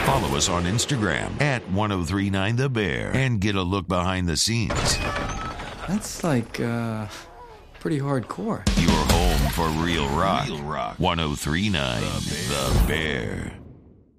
Follow us on Instagram at 1039thebear and get a look behind the scenes. That's like, pretty hardcore. Your home for real rock. 1039 The Bear.